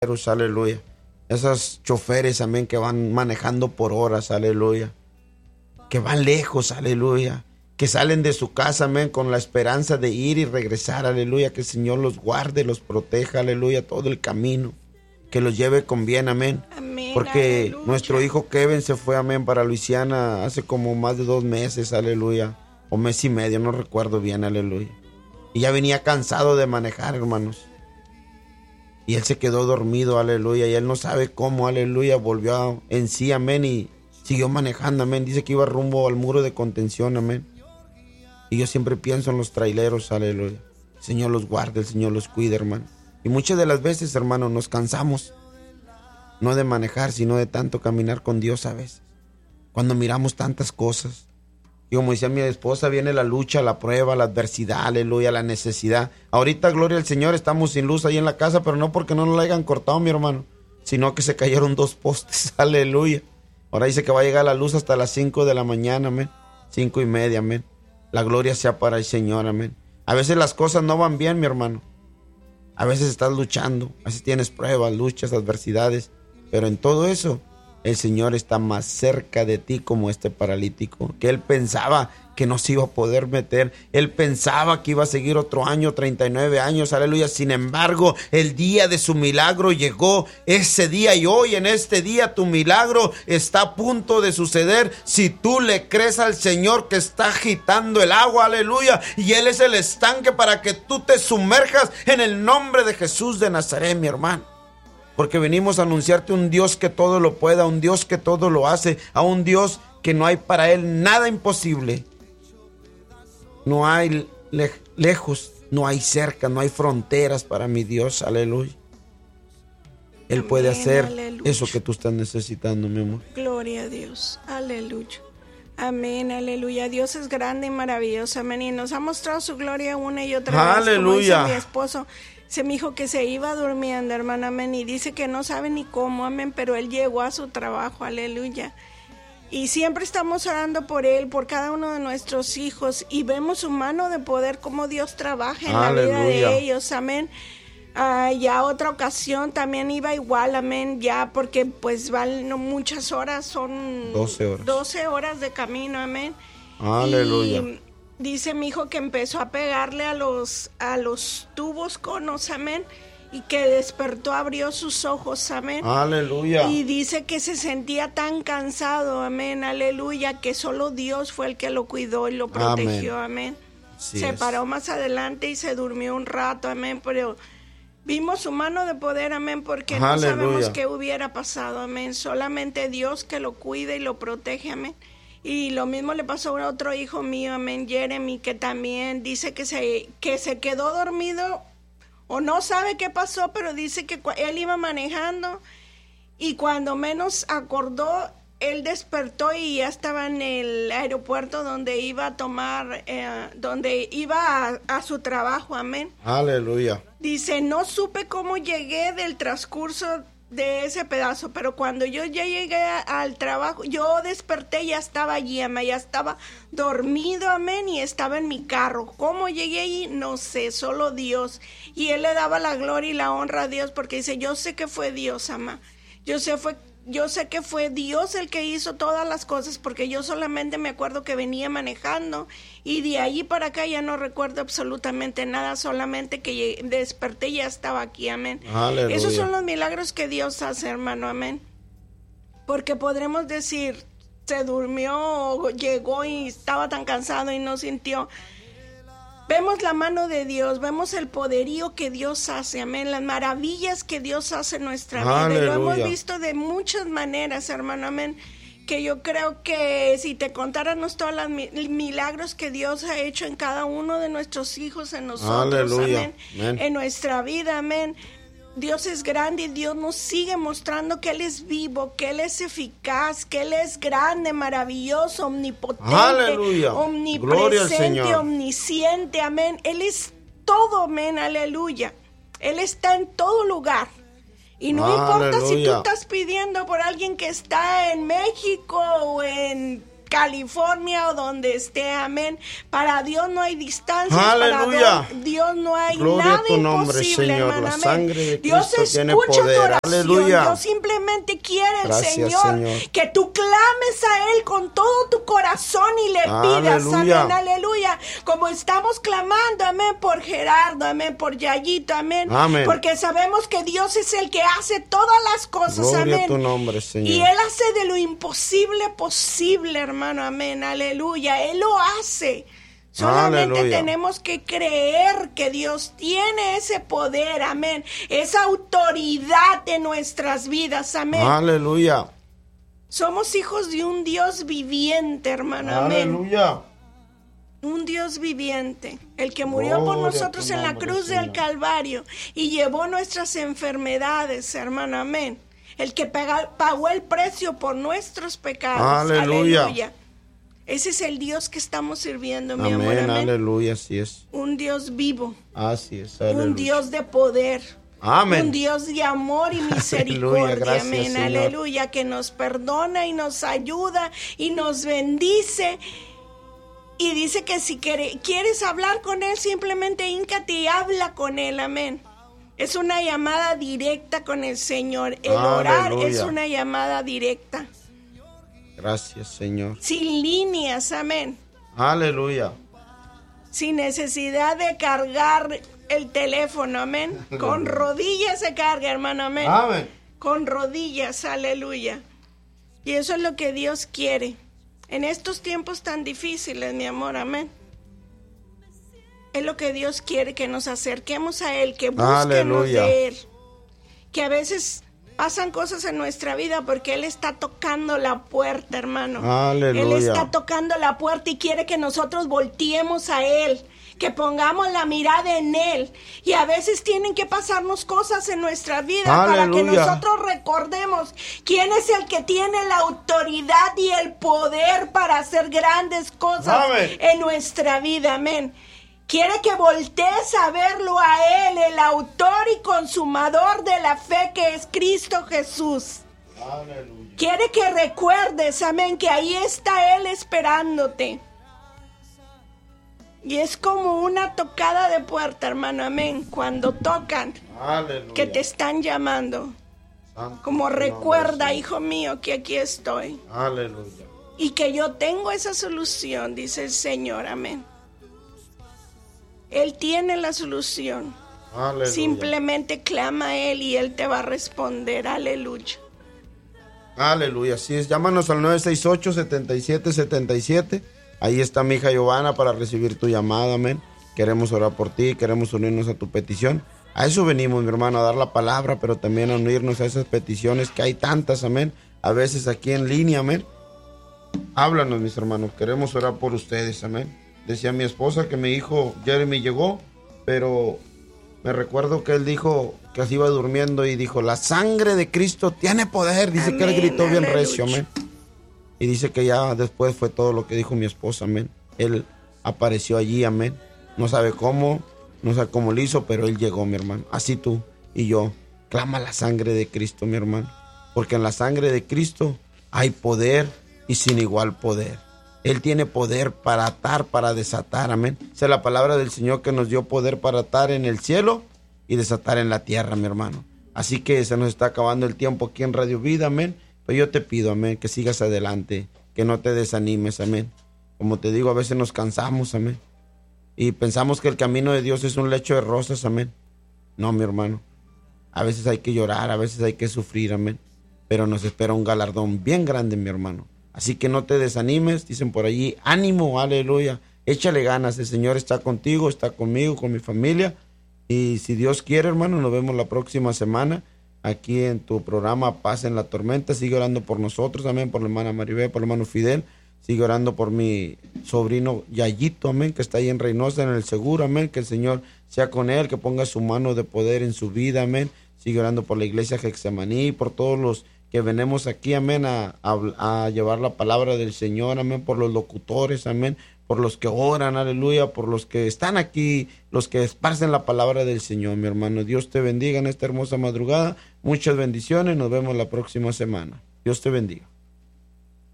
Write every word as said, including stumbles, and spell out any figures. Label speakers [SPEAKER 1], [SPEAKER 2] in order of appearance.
[SPEAKER 1] aleluya. Esos choferes, amén, que van manejando por horas, aleluya. Que van lejos, aleluya. Que salen de su casa, amén, con la esperanza de ir y regresar, aleluya. Que el Señor los guarde, los proteja, aleluya, todo el camino. Que los lleve con bien, amén.
[SPEAKER 2] Amén,
[SPEAKER 1] porque
[SPEAKER 2] aleluya.
[SPEAKER 1] Nuestro hijo Kevin se fue, amén, para Luisiana hace como más de dos meses, aleluya. O mes y medio, no recuerdo bien, aleluya. Y ya venía cansado de manejar, hermanos. Y él se quedó dormido, aleluya. Y él no sabe cómo, aleluya, volvió en sí, amén. Y siguió manejando, amén. Dice que iba rumbo al muro de contención, amén. Y yo siempre pienso en los traileros, aleluya. El Señor los guarde, el Señor los cuide, hermano. Y muchas de las veces, hermano, nos cansamos. No de manejar, sino de tanto caminar con Dios a veces. Cuando miramos tantas cosas. Y como decía mi esposa, viene la lucha, la prueba, la adversidad, aleluya, la necesidad. Ahorita, gloria al Señor, estamos sin luz ahí en la casa, pero no porque no nos la hayan cortado, mi hermano, sino que se cayeron dos postes, aleluya. Ahora dice que va a llegar la luz hasta las cinco de la mañana, amén. Cinco y media, amén. La gloria sea para el Señor, amén. A veces las cosas no van bien, mi hermano. A veces estás luchando, a veces tienes pruebas, luchas, adversidades, pero en todo eso, el Señor está más cerca de ti como este paralítico, que él pensaba que no se iba a poder meter. Él pensaba que iba a seguir otro año, treinta y nueve años, aleluya. Sin embargo, el día de su milagro llegó ese día y hoy en este día tu milagro está a punto de suceder si tú le crees al Señor que está agitando el agua, aleluya. Y Él es el estanque para que tú te sumerjas en el nombre de Jesús de Nazaret, mi hermano. Porque venimos a anunciarte un Dios que todo lo pueda, un Dios que todo lo hace, a un Dios que no hay para Él nada imposible. No hay le- lejos, no hay cerca, no hay fronteras para mi Dios, aleluya. Él
[SPEAKER 2] Amén,
[SPEAKER 1] puede hacer
[SPEAKER 2] aleluya.
[SPEAKER 1] eso que tú estás necesitando, mi amor.
[SPEAKER 2] Gloria a Dios, aleluya. Amén, aleluya. Dios es grande y maravilloso, amén. Y nos ha mostrado su gloria una y otra vez. Como dice
[SPEAKER 1] Aleluya.
[SPEAKER 2] mi esposo, se me dijo que se iba durmiendo, hermano, amén. Y dice que no sabe ni cómo, amén. Pero él llegó a su trabajo, aleluya. Y siempre estamos orando por él, por cada uno de nuestros hijos. Y vemos su mano de poder, cómo Dios trabaja en la vida
[SPEAKER 1] Aleluya.
[SPEAKER 2] de ellos, amén. Ah, ya otra ocasión también iba igual, amén, ya porque pues van no, muchas horas, son
[SPEAKER 1] doce horas.
[SPEAKER 2] doce horas de camino, amén.
[SPEAKER 1] Aleluya.
[SPEAKER 2] Y dice mi hijo que empezó a pegarle a los, a los tubos conos, amén, y que despertó, abrió sus ojos, amén.
[SPEAKER 1] Aleluya.
[SPEAKER 2] Y dice que se sentía tan cansado, amén, aleluya, que solo Dios fue el que lo cuidó y lo protegió, amén.
[SPEAKER 1] Así
[SPEAKER 2] Se
[SPEAKER 1] es.
[SPEAKER 2] paró más adelante y se durmió un rato, amén, pero vimos su mano de poder, amén, porque no
[SPEAKER 1] Aleluya.
[SPEAKER 2] sabemos qué hubiera pasado, amén. Solamente Dios que lo cuide y lo protege, amén. Y lo mismo le pasó a otro hijo mío, amén, Jeremy, que también dice que se, que se quedó dormido o no sabe qué pasó, pero dice que cu- él iba manejando y cuando menos acordó, él despertó y ya estaba en el aeropuerto donde iba a tomar, eh, donde iba a, a su trabajo, amén.
[SPEAKER 1] Aleluya.
[SPEAKER 2] Dice, no supe cómo llegué del transcurso de ese pedazo, pero cuando yo ya llegué a- al trabajo, yo desperté, ya estaba allí, amén, ya estaba dormido, amén, y estaba en mi carro. ¿Cómo llegué allí? No sé, solo Dios. Y él le daba la gloria y la honra a Dios, porque dice, yo sé que fue Dios, amén. Yo sé, fue, yo sé que fue Dios el que hizo todas las cosas, porque yo solamente me acuerdo que venía manejando y de allí para acá ya no recuerdo absolutamente nada, solamente que llegué- desperté y ya estaba aquí, amén.
[SPEAKER 1] Aleluya.
[SPEAKER 2] Esos son los milagros que Dios hace, hermano, amén. Porque podremos decir, se durmió o llegó y estaba tan cansado y no sintió. Vemos la mano de Dios, vemos el poderío que Dios hace, amén, las maravillas que Dios hace en nuestra vida. Y lo
[SPEAKER 1] Aleluya.
[SPEAKER 2] hemos visto de muchas maneras, hermano, amén, que yo creo que si te contáramos todos los milagros que Dios ha hecho en cada uno de nuestros hijos, en nosotros,
[SPEAKER 1] Aleluya.
[SPEAKER 2] amén,
[SPEAKER 1] Amén.
[SPEAKER 2] en nuestra vida, amén. Dios es grande y Dios nos sigue mostrando que Él es vivo, que Él es eficaz, que Él es grande, maravilloso, omnipotente,
[SPEAKER 1] Aleluya. Gloria al
[SPEAKER 2] omnipresente,
[SPEAKER 1] Señor.
[SPEAKER 2] omnisciente, amén. Él es todo, amén, aleluya. Él está en todo lugar. Y no importa si tú
[SPEAKER 1] Aleluya.
[SPEAKER 2] estás pidiendo por alguien que está en México o en California o donde esté, amén. Para Dios no hay distancia,
[SPEAKER 1] Aleluya.
[SPEAKER 2] para Dios no hay
[SPEAKER 1] Gloria
[SPEAKER 2] nada
[SPEAKER 1] a tu nombre,
[SPEAKER 2] imposible,
[SPEAKER 1] Señor.
[SPEAKER 2] hermano,
[SPEAKER 1] La
[SPEAKER 2] amén.
[SPEAKER 1] sangre de
[SPEAKER 2] Dios
[SPEAKER 1] Cristo tiene
[SPEAKER 2] escucha
[SPEAKER 1] poder.
[SPEAKER 2] tu oración.
[SPEAKER 1] Aleluya.
[SPEAKER 2] Dios simplemente quiere, el
[SPEAKER 1] Gracias,
[SPEAKER 2] Señor,
[SPEAKER 1] Señor,
[SPEAKER 2] que tú clames a Él con todo tu corazón y le pidas,
[SPEAKER 1] Aleluya.
[SPEAKER 2] amén, aleluya. Como estamos clamando, amén, por Gerardo, amén, por Yayito, amén.
[SPEAKER 1] Amén.
[SPEAKER 2] Porque sabemos que Dios es el que hace todas las cosas,
[SPEAKER 1] Gloria
[SPEAKER 2] amén.
[SPEAKER 1] a tu nombre, Señor.
[SPEAKER 2] Y Él hace de lo imposible posible, hermano, amén, aleluya. Él lo hace. Solamente
[SPEAKER 1] Aleluya.
[SPEAKER 2] tenemos que creer que Dios tiene ese poder, amén. Esa autoridad en nuestras vidas, amén.
[SPEAKER 1] Aleluya.
[SPEAKER 2] Somos hijos de un Dios viviente, hermano, amén.
[SPEAKER 1] Aleluya.
[SPEAKER 2] Un Dios viviente, el que murió por
[SPEAKER 1] Gloria a
[SPEAKER 2] nosotros
[SPEAKER 1] tu
[SPEAKER 2] en la
[SPEAKER 1] nombre,
[SPEAKER 2] cruz
[SPEAKER 1] Señor.
[SPEAKER 2] del Calvario y llevó nuestras enfermedades, hermano, amén. El que paga- pagó el precio por nuestros pecados.
[SPEAKER 1] Aleluya.
[SPEAKER 2] Aleluya. Ese es el Dios que estamos sirviendo, mi
[SPEAKER 1] Amén,
[SPEAKER 2] amor, amén.
[SPEAKER 1] aleluya, así es.
[SPEAKER 2] Un Dios vivo,
[SPEAKER 1] Así es, aleluya.
[SPEAKER 2] un Dios de poder.
[SPEAKER 1] Amén.
[SPEAKER 2] Un Dios de amor y misericordia,
[SPEAKER 1] gracias,
[SPEAKER 2] amén,
[SPEAKER 1] Señor.
[SPEAKER 2] aleluya, que nos perdona y nos ayuda y nos bendice. Y dice que si quiere- quieres hablar con Él, simplemente híncate y habla con Él, amén. Es una llamada directa con el Señor. El orar
[SPEAKER 1] Aleluya.
[SPEAKER 2] es una llamada directa.
[SPEAKER 1] Gracias, Señor.
[SPEAKER 2] Sin líneas, amén.
[SPEAKER 1] Aleluya.
[SPEAKER 2] Sin necesidad de cargar el teléfono, amén. Con rodillas se carga, hermano, amén.
[SPEAKER 1] Amén.
[SPEAKER 2] Con rodillas, aleluya. Y eso es lo que Dios quiere. En estos tiempos tan difíciles, mi amor, amén. Es lo que Dios quiere, que nos acerquemos a Él, que busquemos
[SPEAKER 1] Aleluya.
[SPEAKER 2] de Él. Que a veces pasan cosas en nuestra vida porque Él está tocando la puerta, hermano.
[SPEAKER 1] Aleluya.
[SPEAKER 2] Él está tocando la puerta y quiere que nosotros volteemos a Él, que pongamos la mirada en Él. Y a veces tienen que pasarnos cosas en nuestra vida para que
[SPEAKER 1] Aleluya.
[SPEAKER 2] nosotros recordemos quién es el que tiene la autoridad y el poder para hacer grandes cosas
[SPEAKER 1] Amén.
[SPEAKER 2] en nuestra vida, amén. Quiere que voltees a verlo a Él, el autor y consumador de la fe que es Cristo Jesús.
[SPEAKER 1] Aleluya.
[SPEAKER 2] Quiere que recuerdes, amén, que ahí está Él esperándote. Y es como una tocada de puerta, hermano, amén. Cuando tocan,
[SPEAKER 1] Aleluya.
[SPEAKER 2] que te están llamando.
[SPEAKER 1] Santo
[SPEAKER 2] Como
[SPEAKER 1] es tu nombre,
[SPEAKER 2] recuerda,
[SPEAKER 1] Señor.
[SPEAKER 2] hijo mío, que aquí estoy.
[SPEAKER 1] Aleluya.
[SPEAKER 2] Y que yo tengo esa solución, dice el Señor, amén. Él tiene la solución.
[SPEAKER 1] Aleluya.
[SPEAKER 2] Simplemente clama a Él y Él te va a responder. Aleluya.
[SPEAKER 1] Aleluya, así es. Llámanos al nueve seis ocho, siete siete siete siete. Ahí está mi hija Giovanna para recibir tu llamada, amén. Queremos orar por ti, queremos unirnos a tu petición. A eso venimos, mi hermano, a dar la palabra, pero también a unirnos a esas peticiones que hay tantas, amén. A veces aquí en línea, amén. Háblanos, mis hermanos, queremos orar por ustedes, amén. Decía mi esposa que mi hijo Jeremy llegó, pero me recuerdo que él dijo que así iba durmiendo y dijo, la sangre de Cristo tiene poder. Dice que él
[SPEAKER 2] Amén,
[SPEAKER 1] gritó bien
[SPEAKER 2] aleluya.
[SPEAKER 1] recio, amén. Y dice que ya después fue todo lo que dijo mi esposa, amén. Él apareció allí, amén. No sabe cómo, no sabe cómo lo hizo, pero él llegó, mi hermano. Así tú y yo, clama la sangre de Cristo, mi hermano. Porque en la sangre de Cristo hay poder y sin igual poder. Él tiene poder para atar, para desatar, amén. Esa es la palabra del Señor que nos dio poder para atar en el cielo y desatar en la tierra, mi hermano. Así que se nos está acabando el tiempo aquí en Radio Vida, amén. Pero yo te pido, amén, que sigas adelante, que no te desanimes, amén. Como te digo, a veces nos cansamos, amén. Y pensamos que el camino de Dios es un lecho de rosas, amén. No, mi hermano. A veces hay que llorar, a veces hay que sufrir, amén. Pero nos espera un galardón bien grande, mi hermano. Así que no te desanimes, dicen por allí, ánimo, aleluya, échale ganas, el Señor está contigo, está conmigo, con mi familia, y si Dios quiere, hermano, nos vemos la próxima semana, aquí en tu programa Paz en la Tormenta. Sigue orando por nosotros, amén, por la hermana Maribel, por el hermano Fidel, sigue orando por mi sobrino Yayito, amén, que está ahí en Reynosa, en el seguro, amén, que el Señor sea con él, que ponga su mano de poder en su vida, amén, sigue orando por la iglesia Getsemaní, por todos los que venimos aquí, amén, a, a, a llevar la palabra del Señor, amén, por los locutores, amén, por los que oran, aleluya, por los que están aquí, los que esparcen la palabra del Señor, mi hermano. Dios te bendiga en esta hermosa madrugada, muchas bendiciones, nos vemos la próxima semana. Dios te bendiga.